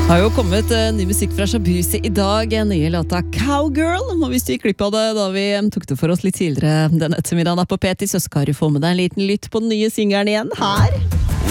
Har jo kommet ny musikk fra Shabuzi I dag, nye låta Cowgirl, og hvis du gikk klipp av det da vi tok det for oss litt tidligere denne ettermiddagen på P10, så skal du få med deg en liten lytt på den nye singeren igjen her.